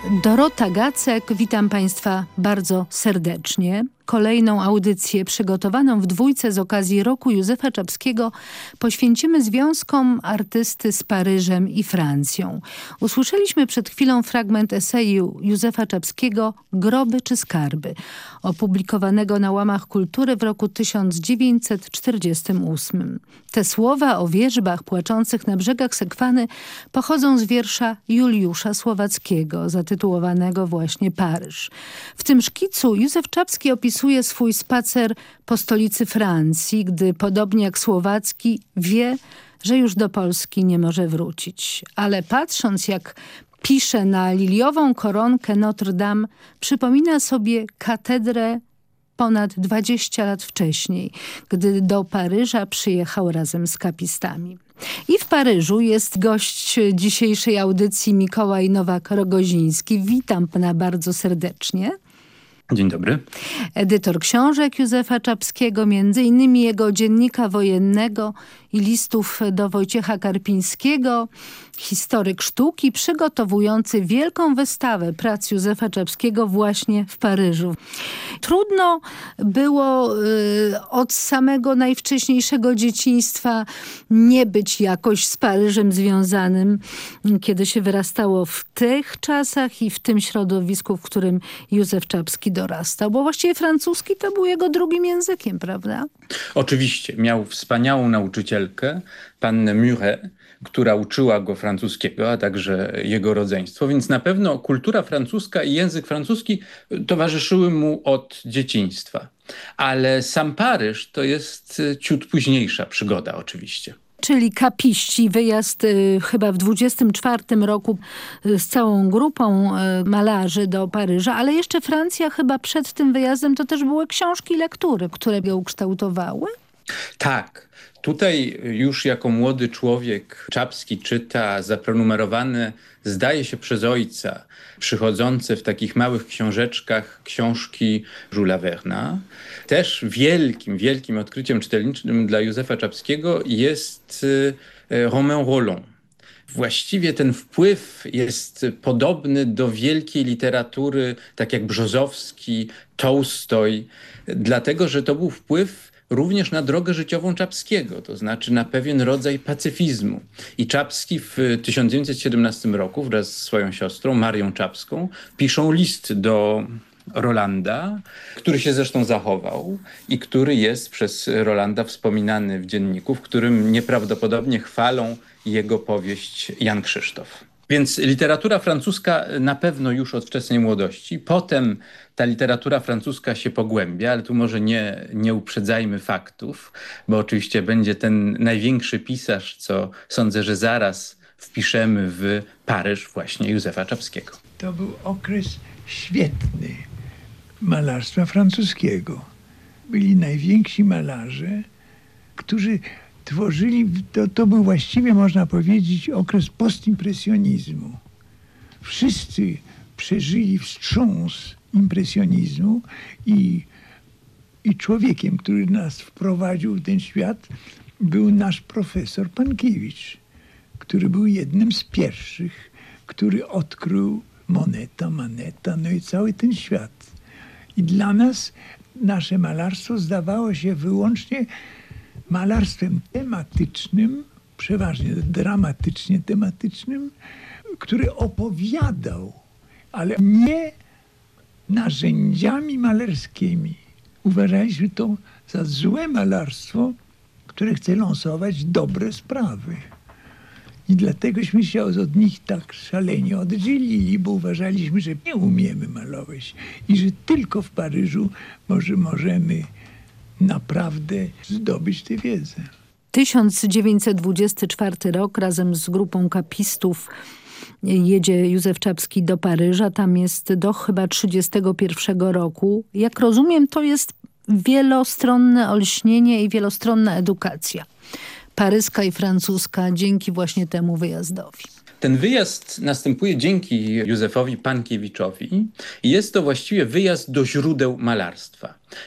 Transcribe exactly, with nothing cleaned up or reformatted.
Dorota Gacek, witam Państwa bardzo serdecznie. Kolejną audycję przygotowaną w dwójce z okazji roku Józefa Czapskiego poświęcimy związkom artysty z Paryżem i Francją. Usłyszeliśmy przed chwilą fragment eseju Józefa Czapskiego „Groby czy skarby”, opublikowanego na Łamach Kultury w roku tysiąc dziewięćset czterdziestym ósmym. Te słowa o wierzbach płaczących na brzegach Sekwany pochodzą z wiersza Juliusza Słowackiego, zatytułowanego właśnie Paryż. W tym szkicu Józef Czapski opisuje swój spacer po stolicy Francji, gdy podobnie jak Słowacki wie, że już do Polski nie może wrócić. Ale patrząc, jak pisze na liliową koronkę Notre Dame, przypomina sobie katedrę ponad dwadzieścia lat wcześniej, gdy do Paryża przyjechał razem z kapistami. I w Paryżu jest gość dzisiejszej audycji Mikołaj Nowak-Rogoziński. Witam pana bardzo serdecznie. Dzień dobry. Edytor książek Józefa Czapskiego, między innymi jego dziennika wojennego i listów do Wojciecha Karpińskiego, historyk sztuki przygotowujący wielką wystawę prac Józefa Czapskiego właśnie w Paryżu. Trudno było y, od samego najwcześniejszego dzieciństwa nie być jakoś z Paryżem związanym, kiedy się wyrastało w tych czasach i w tym środowisku, w którym Józef Czapski dorastał, bo właściwie francuski to był jego drugim językiem, prawda? Oczywiście. Miał wspaniałą nauczycielkę, pannę Muret, która uczyła go francuskiego, a także jego rodzeństwo, więc na pewno kultura francuska i język francuski towarzyszyły mu od dzieciństwa. Ale sam Paryż to jest ciut późniejsza przygoda oczywiście. Czyli kapiści, wyjazd y, chyba w dwudziestym czwartym roku y, z całą grupą y, malarzy do Paryża, ale jeszcze Francja chyba przed tym wyjazdem to też były książki i lektury, które go ukształtowały? Tak. Tutaj już jako młody człowiek Czapski czyta zaprenumerowane, zdaje się przez ojca, przychodzące w takich małych książeczkach książki Julesa Verne'a. Też wielkim, wielkim odkryciem czytelniczym dla Józefa Czapskiego jest Romain Rolland. Właściwie ten wpływ jest podobny do wielkiej literatury, tak jak Brzozowski, Tołstoj, dlatego że to był wpływ również na drogę życiową Czapskiego, to znaczy na pewien rodzaj pacyfizmu. I Czapski w tysiąc dziewięćset siedemnastym roku wraz z swoją siostrą Marią Czapską piszą list do Rolanda, który się zresztą zachował i który jest przez Rolanda wspominany w dzienniku, w którym nieprawdopodobnie chwalą jego powieść Jan Krzysztof. Więc literatura francuska na pewno już od wczesnej młodości. Potem ta literatura francuska się pogłębia, ale tu może nie, nie uprzedzajmy faktów, bo oczywiście będzie ten największy pisarz, co sądzę, że zaraz wpiszemy w Paryż właśnie Józefa Czapskiego. To był okres świetny malarstwa francuskiego. Byli najwięksi malarze, którzy tworzyli, to, to był właściwie, można powiedzieć, okres postimpresjonizmu. Wszyscy przeżyli wstrząs impresjonizmu i, i człowiekiem, który nas wprowadził w ten świat, był nasz profesor Pankiewicz, który był jednym z pierwszych, który odkrył Moneta, Maneta, no i cały ten świat. I dla nas nasze malarstwo zdawało się wyłącznie malarstwem tematycznym, przeważnie dramatycznie tematycznym, który opowiadał, ale nie narzędziami malarskimi. Uważaliśmy to za złe malarstwo, które chce lansować dobre sprawy. I dlategośmy się od nich tak szalenie oddzielili, bo uważaliśmy, że nie umiemy malować i że tylko w Paryżu może możemy naprawdę zdobyć tę wiedzę. tysiąc dziewięćset dwudziesty czwarty rok, razem z grupą kapistów jedzie Józef Czapski do Paryża. Tam jest do chyba trzydziestego pierwszego roku. Jak rozumiem, to jest wielostronne olśnienie i wielostronna edukacja paryska i francuska dzięki właśnie temu wyjazdowi. Ten wyjazd następuje dzięki Józefowi Pankiewiczowi i jest to właściwie wyjazd do źródeł malarstwa.